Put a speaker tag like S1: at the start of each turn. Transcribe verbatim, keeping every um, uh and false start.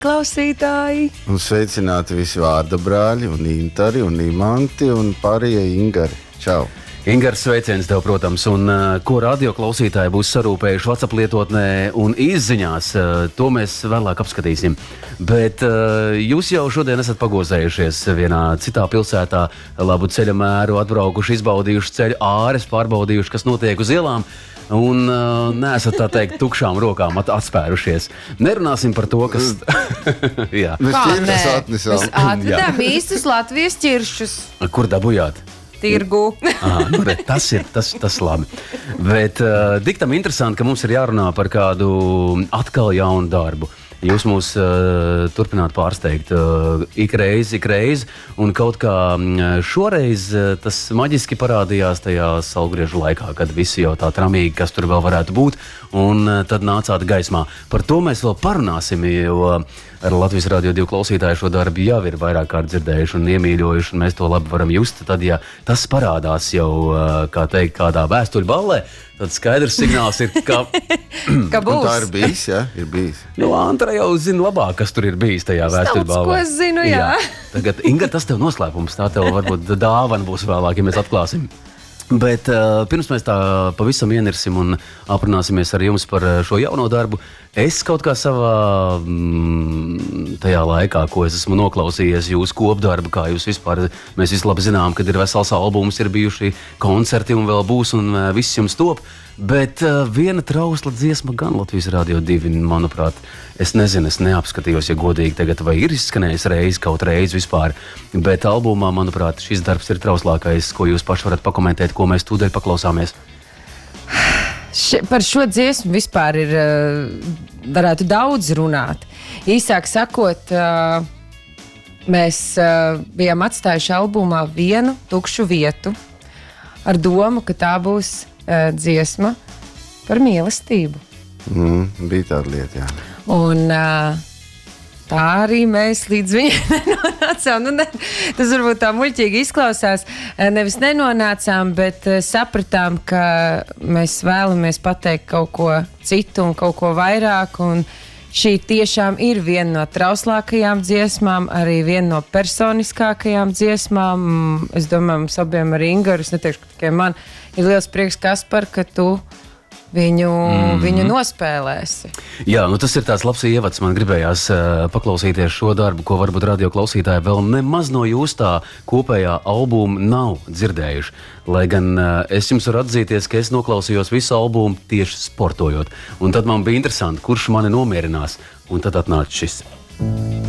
S1: klausītāji!
S2: Un sveicināti visi vārda brāļi, un Intari, un Imanti, un pārējie Ingari. Čau!
S3: Ingars, sveiciens tev, protams, un uh, ko radio klausītāji būs sarūpējuši WhatsApp lietotnē un izziņās, uh, to mēs vēlāk apskatīsim. Bet uh, jūs jau šodien esat pagozējušies vienā citā pilsētā, labu ceļa mēru, atbraukuši, izbaudījuši ceļu āres, pārbaudījuši, kas notiek uz ielām. Un uh, neesat tā teikt tukšām rokām at atspērušies. Nerunāsim par to, kas... Jā.
S2: Mēs ķiršus atnesām.
S1: Mēs atvedām īstus Latvijas ķiršus.
S3: Kur dabujāt?
S1: Tirgu.
S3: Aha, nu, re, tas ir tas, tas labi. Bet uh, diktam interesanti, ka mums ir jārunā par kādu atkal jaunu darbu. Jūs mūs uh, turpināt pārsteigt uh, ik reizi, ik reizi, un kaut kā šoreiz uh, tas maģiski parādījās tajā saulgriežu laikā, kad visi jau tā tramīgi, kas tur vēl varētu būt, un uh, tad nācāt gaismā. Par to mēs vēl parunāsim, jo ar Latvijas Radio divi klausītāji šo darbu jau ir vairāk kārt dzirdējuši un iemīļojuši, un mēs to labi varam just. Tad, ja tas parādās jau, uh, kā teikt, kādā vēstuļu ballē, tad skaidrs signāls ir, ka...
S1: ka būs.
S2: Un tā ir bijis, jā, ir bijis.
S3: Nu, Antra jau zina labāk, kas tur ir bijis tajā vēstuļu ballē.
S1: Daudz, ko es zinu, jā. jā.
S3: Tagad, Inga, tas tev noslēpums, tā tev varbūt dāvana būs vēlāk, ja mēs atklāsim. Bet uh, pirms mēs tā pavisam ienirsim un aprunāsimies ar jums par šo jauno darbu, es kaut kā savā mm, tajā laikā, ko es esmu noklausījies jūsu kopdarbu, kā jūs vispār, mēs visi labi zinām, kad ir vesels albums, ir bijuši koncerti un vēl būs un uh, viss jums top, bet uh, viena trausla dziesma gan Latvijas Radio divi, manuprāt, es nezinu, es neapskatījos, ja godīgi tagad, vai ir izskanējis reizi, kaut reizi vispār, bet albumā, manuprāt, šis darbs ir trauslākais, ko jūs paši varat pakomentēt, ko mēs tūdaļ paklausāmies.
S1: Še, par šo dziesmu vispār ir, varētu daudz runāt. Īsāk sakot, mēs bijām atstājuši albumā vienu tukšu vietu ar domu, ka tā būs dziesma par mīlestību.
S2: Mm, bija tāda lieta, jā.
S1: Un tā arī mēs līdz viņai nenonācām. Nu, ne, tas varbūt tā muļķīgi izklausās. Nevis nenonācām, bet sapratām, ka mēs vēlamies pateikt kaut ko citu un kaut ko vairāk. Un šī tiešām ir viena no trauslākajām dziesmām, arī viena no personiskākajām dziesmām. Es domāju, mums abiem ar Ingaru, es neteikšu, ka tikai man, ir liels prieks, Kaspar, ka tu Viņu, mm. viņu nospēlēsi.
S3: Jā, nu tas ir tāds labs ievads. Man gribējās uh, paklausīties šo darbu, ko varbūt radio klausītāji vēl nemaz no jūs tā kopējā albuma nav dzirdējuši. Lai gan uh, es jums varu atzīties, ka es noklausījos visu albumu tieši sportojot. Un tad man bija interesanti, kurš mani nomierinās. Un tad atnāca šis.